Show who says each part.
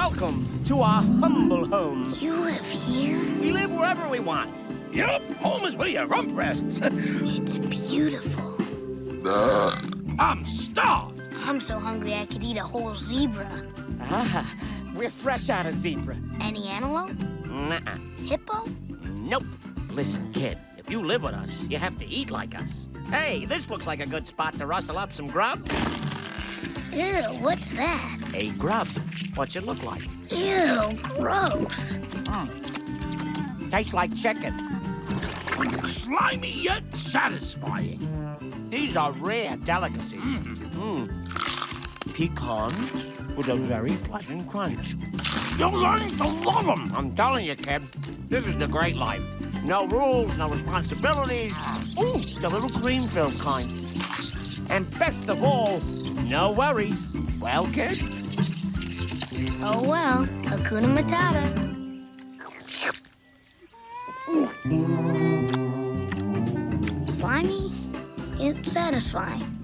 Speaker 1: Welcome to our humble home.
Speaker 2: You live here?
Speaker 1: We live wherever we want.
Speaker 3: Yup, home is where your rump rests.
Speaker 2: It's beautiful.
Speaker 3: I'm starved.
Speaker 2: I'm so hungry I could eat a whole zebra.
Speaker 1: Ah, we're fresh out of zebra.
Speaker 2: Any antelope?
Speaker 1: Nuh-uh.
Speaker 2: Hippo?
Speaker 1: Nope. Listen, kid, if you live with us, you have to eat like us. Hey, this looks like a good spot to rustle up some grub.
Speaker 2: Ew, what's that?
Speaker 1: A grub. What's it look like?
Speaker 2: Ew, gross.
Speaker 1: Tastes like chicken.
Speaker 3: Slimy yet satisfying.
Speaker 1: These are rare delicacies. Pecans with a very pleasant crunch.
Speaker 3: You're learning to love them.
Speaker 1: I'm telling you, kid, this is the great life. No rules, no responsibilities. Ooh, the little cream-filled kind. And best of all, no worries. Well, kid?
Speaker 2: Oh well, Hakuna Matata. Slimy, yet satisfying.